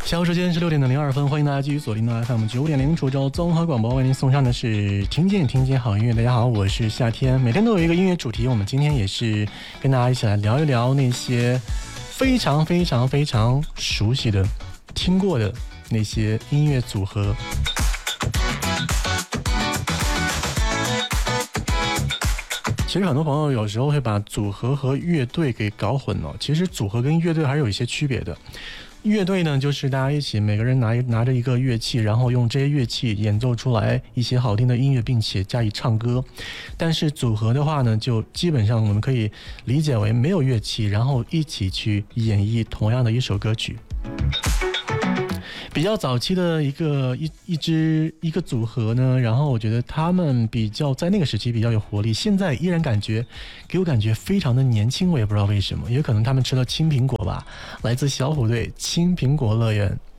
下午时间是6:02，欢迎大家继续锁定到 FM 95.0滁州综合广播，为您送上的是听见好音乐。大家好，我是夏天，每天都有一个音乐主题，我们今天也是跟大家一起来聊一聊那些非常熟悉的、听过的那些音乐组合。其实很多朋友有时候会把组合和乐队给搞混了，其实组合跟乐队还是有一些区别的。乐队呢，就是大家一起每个人拿着一个乐器，然后用这些乐器演奏出来一些好听的音乐，并且加以唱歌。但是组合的话呢，就基本上我们可以理解为没有乐器，然后一起去演绎同样的一首歌曲。比较早期的一个组合呢，然后我觉得他们比较在那个时期比较有活力，现在依然给我感觉非常的年轻，我也不知道为什么，也可能他们吃了青苹果吧。来自小虎队青苹果乐园。